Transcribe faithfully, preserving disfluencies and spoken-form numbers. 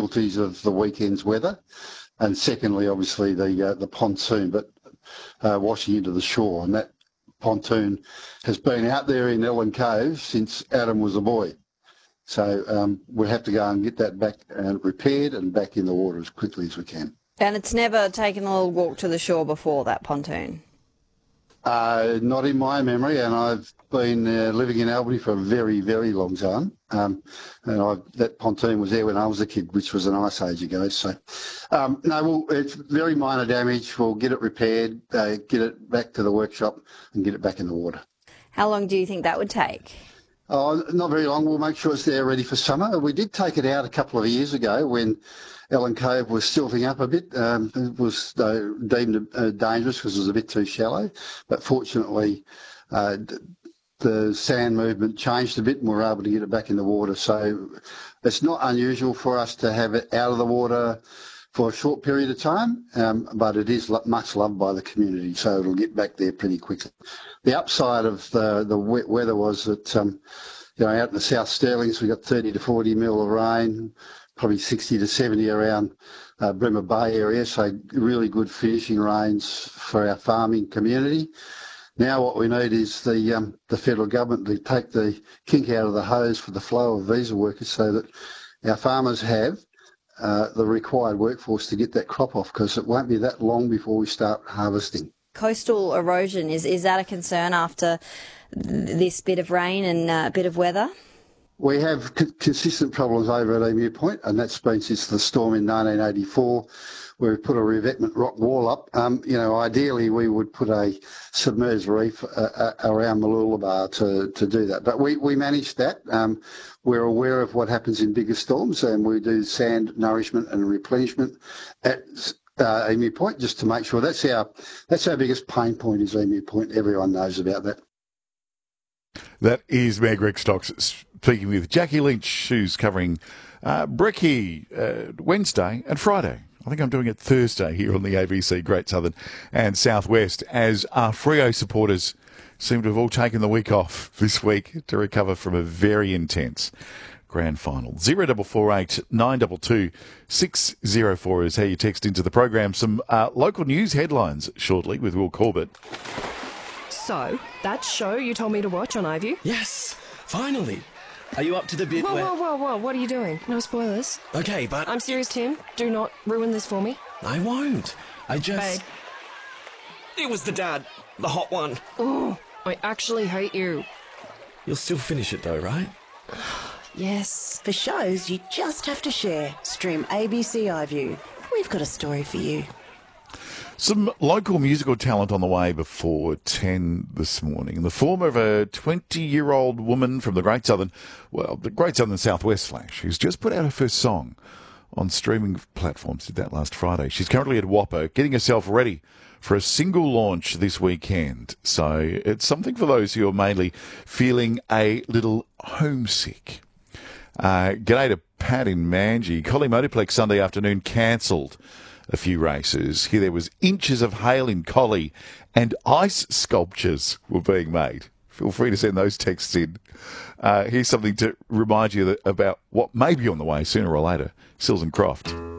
difficulties of the weekend's weather, and secondly, obviously, the uh, the pontoon, but uh, washing into the shore. And that pontoon has been out there in Ellen Cove since Adam was a boy. So um, we have to go and get that back and repaired and back in the water as quickly as we can. And it's never taken a little walk to the shore before, that pontoon? Uh, not in my memory, and I've been uh, living in Albany for a very, very long time. Um, and I've, that pontoon was there when I was a kid, which was an ice age ago. So, um, no, well, it's very minor damage. We'll get it repaired, uh, get it back to the workshop and get it back in the water. How long do you think that would take? Oh, not very long. We'll make sure it's there ready for summer. We did take it out a couple of years ago when Ellen Cove was silting up a bit. Um, it was uh, deemed uh, dangerous because it was a bit too shallow. But fortunately, uh, the sand movement changed a bit and we were able to get it back in the water. So it's not unusual for us to have it out of the water for a short period of time, um, but it is much loved by the community, so it'll get back there pretty quickly. The upside of the, the wet weather was that, um, you know, out in the South Stirlings, we got thirty to forty mil of rain, probably sixty to seventy around uh, Bremer Bay area, so really good finishing rains for our farming community. Now what we need is the um, the federal government to take the kink out of the hose for the flow of visa workers so that our farmers have uh, the required workforce to get that crop off, because it won't be that long before we start harvesting. Coastal erosion, is, is that a concern after this bit of rain and a uh, bit of weather? We have c- consistent problems over at Emu Point, and that's been since the storm in nineteen eighty-four, where we put a revetment rock wall up. Um, you know, ideally we would put a submerged reef uh, uh, around Mooloolaba to, to do that. But we, we managed that. Um, we're aware of what happens in bigger storms, and we do sand nourishment and replenishment at uh, Emu Point just to make sure. That's our, that's our biggest pain point is Emu Point. Everyone knows about that. That is Meg Rextox speaking with Jackie Lynch, who's covering uh, Brekkie uh, Wednesday and Friday. I think I'm doing it Thursday here on the A B C Great Southern and Southwest, as our Freo supporters seem to have all taken the week off this week to recover from a very intense grand final. zero four four eight nine two two six zero four is how you text into the program. Some uh, local news headlines shortly with Will Corbett. So, that show you told me to watch on iView? Yes, finally. Are you up to the bit whoa, where... Whoa, whoa, whoa, what are you doing? No spoilers. Okay, but... I'm serious, Tim. Do not ruin this for me. I won't. I just... Babe. It was the dad. The hot one. Oh, I actually hate you. You'll still finish it though, right? Yes. For shows you just have to share. Stream A B C iView. We've got a story for you. Some local musical talent on the way before ten this morning. In the form of a twenty-year-old woman from the Great Southern, well, the Great Southern Southwest Flash, who's just put out her first song on streaming platforms. Did that last Friday. She's currently at WAPO, getting herself ready for a single launch this weekend. So it's something for those who are mainly feeling a little homesick. Uh, g'day to Pat in Manji. Collie Motorplex Sunday afternoon cancelled a few races. Here there was inches of hail in Collie and ice sculptures were being made. Feel free to send those texts in. Uh, here's something to remind you that, about what may be on the way sooner or later. Sills and Croft.